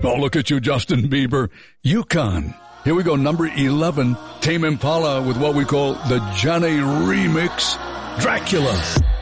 Oh, look at you, Justin Bieber. Yukon. Here we go, number 11, Tame Impala with what we call the Johnny Remix, Dracula.